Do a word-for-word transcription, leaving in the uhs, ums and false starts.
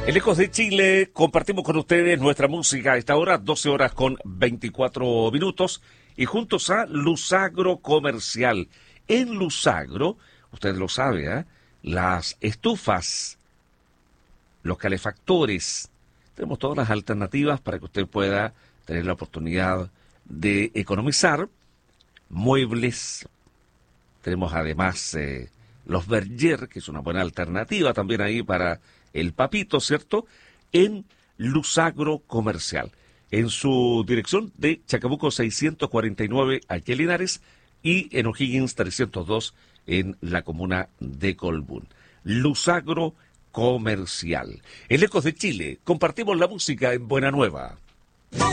En Ecos de Chile compartimos con ustedes nuestra música a esta hora, doce horas con veinticuatro minutos, y juntos a Luzagro Comercial. En Luzagro, usted lo sabe, ¿eh? Las estufas, los calefactores, tenemos todas las alternativas para que usted pueda tener la oportunidad de economizar. Muebles, tenemos además eh, los Berger, que es una buena alternativa también ahí para el papito, ¿cierto? En Luzagro Comercial, en su dirección de Chacabuco seiscientos cuarenta y nueve, aquí en Linares, y en O'Higgins trescientos dos, en la comuna de Colbún. Luzagro Comercial. En Ecos de Chile, compartimos la música en Buena Nueva.